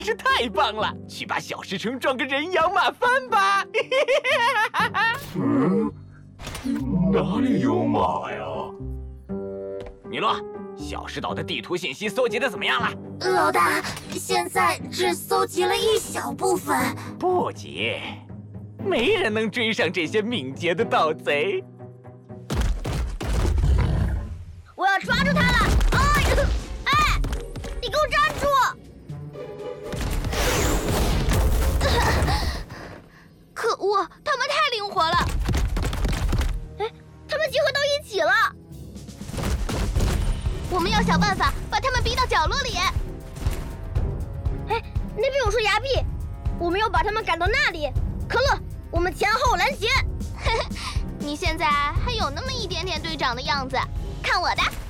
是太棒了！去把小石城撞个人仰马翻吧！ 哪里有马呀？ 米洛，小石岛的地图信息搜集的怎么样了？ 老大，现在只搜集了一小部分。 不急，没人能追上这些敏捷的盗贼。 我要抓住他了！哎，你给我站住！可恶，他们太灵活了！哎，他们集合到一起了！我们要想办法把他们逼到角落里。哎，那边有束崖壁，我们要把他们赶到那里。可乐，我们前后拦截。 你现在还有那么一点点队长的样子，看我的！